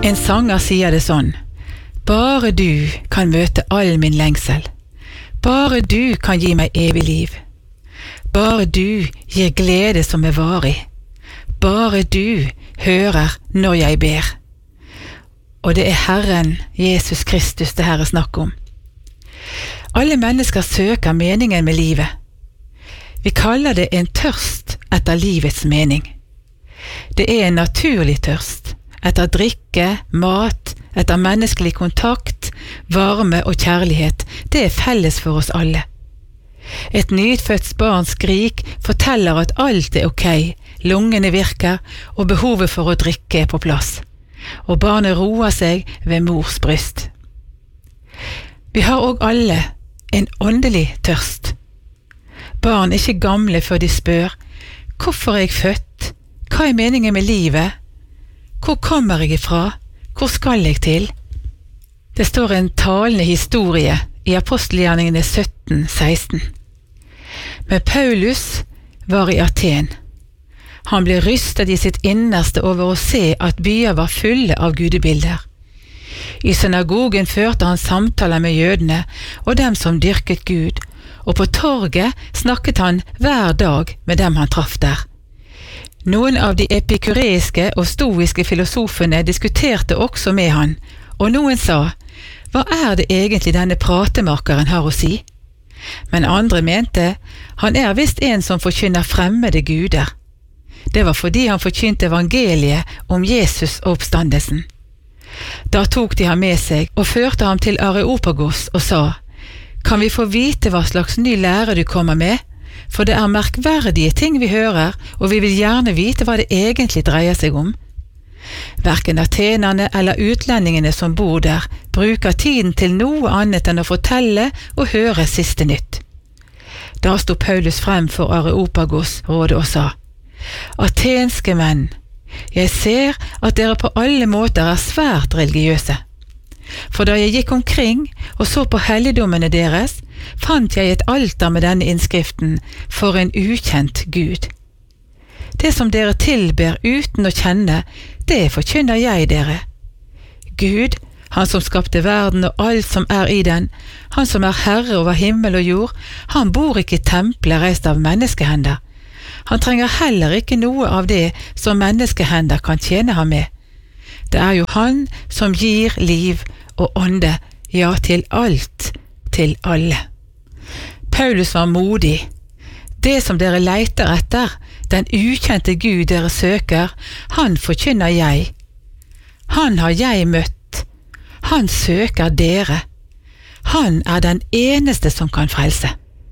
En sanger sier det sånn: bare du kan møte all min lengsel. Bare du kan gi meg evig liv. Bare du gir glede som er varig. Bare du hører når jeg ber. Og det er Herren Jesus Kristus det her er snakk om. Alle mennesker søker meningen med livet. Vi kaller det en tørst etter livets mening. Det er en naturlig tørst, etter drikke, mat, etter menneskelig kontakt, varme og kjærlighet. Det er felles for oss alle. Et nyfødt barns skrik forteller at alt er ok, lungene virker, og behovet for å drikke er på plass. Og barnet roer seg ved mors bryst. Vi har også alle en åndelig tørst. Barn er ikke gamle før de spør: hvorfor er jeg født? Hva er meningen med livet? Hvor kommer jeg ifra? Hvor skal jeg til? Det står en talende historie i Apostelgjerningene 17:16. Men Paulus var i Aten. Han ble rystet i sitt innerste over å se at byer var fulle av gudebilder. I synagogen førte han samtaler med jødene og dem som dyrket Gud, og på torget snakket han hver dag med dem han traff der. Noen av de epikureiske og stoiske filosofene diskuterte også med han, og noen sa: hva er det egentlig denne pratemakeren har å si? Men andre mente: han er visst en som forkynner fremmede guder. Det var fordi han forkynte evangeliet om Jesus og oppstandelsen. Da tok de ham med seg og førte ham til Areopagos og sa: kan vi få vite hva slags ny lære du kommer med? For det er merkverdige ting vi hører, og vi vil gjerne vite hva det egentlig dreier seg om. Hverken atenerne eller utlendingene som bor der bruker tiden til noe annet enn å fortelle og høre siste nytt. Da sto Paulus frem for Areopagos-rådet og sa: atenske menn, jeg ser at dere på alle måter er svært religiøse. For da jeg gikk omkring og så på helligdommene deres, fant jeg et alter med denne innskriften: for en ukjent Gud. Det som dere tilber uten å kjenne, det forkynner jeg dere. Gud, han som skapte verden og alt som er i den, han som er herre over himmel og jord, han bor ikke i templer reist av menneskehender. Han trenger heller ikke noe av det som menneskehender kan tjene ham med. Det er jo han som gir liv og ånde, ja, til alt, til alle. Paulus var modig. Det som dere leiter etter, den ukjente Gud dere søker, han forkynner jeg. Han har jeg møtt. Han søker dere. Han er den eneste som kan frelse.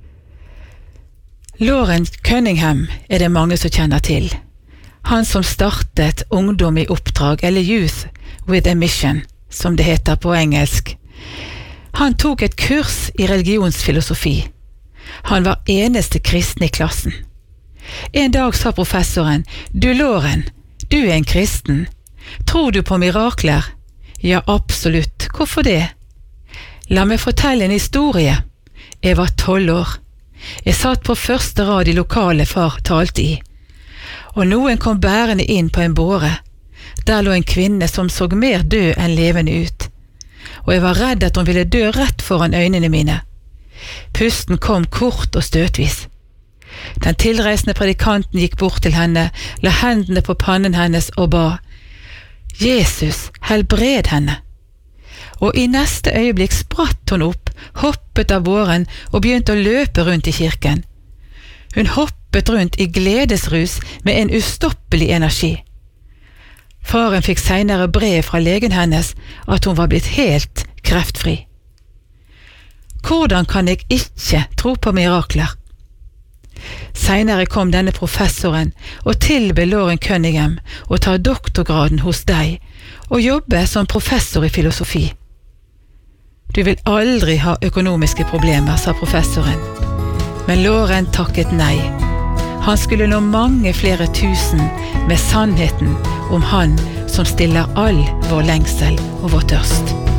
Loren Cunningham er det mange som kjenner til. Han som startet Ungdom i oppdrag, eller Youth with a Mission, som det heter på engelsk. Han tok et kurs i religionsfilosofi. Han var eneste kristen i klassen. En dag sa professoren: du Loren, du er en kristen. Tror du på mirakler? Ja, absolutt. Hvorfor det? La meg fortelle en historie. Jeg var 12 år. Jeg satt på første rad i lokalet far talte i, og noen kom bærende inn på en båre. Der lå en kvinne som så mer død enn levende ut, og jeg var redd at hun ville dø rett foran øynene mine. Pusten kom kort og støtvis. Den tilreisende predikanten gikk bort til henne, la hendene på pannen hennes og ba: Jesus, helbred henne. Og i neste øyeblikk spratt hun opp, hoppet av båren og begynte å løpe rundt i kirken. Hun hoppet rundt i gledesrus med en ustoppelig energi. Faren fikk senere brev fra legen hennes at hun var blitt helt kreftfri. Hvordan kan jeg ikke tro på mirakler? Senere kom denne professoren og tilbød Loren Cunningham å ta doktorgraden hos deg og jobbe som professor i filosofi. Du vil aldri ha økonomiske problemer, sa professoren. Men Loren takket nei. Han skulle nå mange flere tusen med sannheten om han som stiller all vår lengsel og vår tørst.